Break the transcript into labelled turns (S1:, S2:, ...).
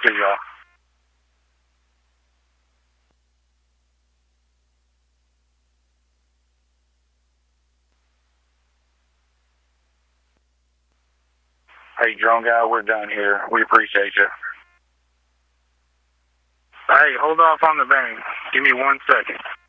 S1: See y'all. Hey, drone guy, we're done here. We appreciate you. Hey, hold off on the bang. Give me 1 second.